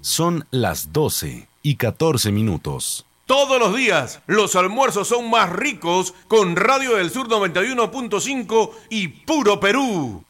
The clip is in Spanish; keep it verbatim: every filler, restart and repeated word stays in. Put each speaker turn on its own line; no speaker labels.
Son las doce y catorce minutos.
Todos los días los almuerzos son más ricos con Radio del Sur noventa y uno punto cinco y Puro Perú.